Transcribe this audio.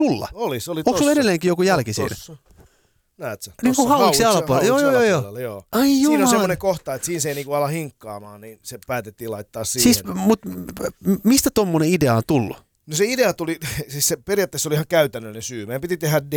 Mulla? Oli Onko sulla edelleenkin joku jälki siinä? Tossa. Näet sä? Niin kuin hauiksi alapuolella. Joo. Ai siinä on semmoinen kohta, että siinä se ei niinku ala hinkkaamaan, niin se päätettiin laittaa siihen. Siis, mistä tommonen idea on tullut? No se idea tuli, siis se periaatteessa oli ihan käytännöllinen syy. Meidän piti tehdä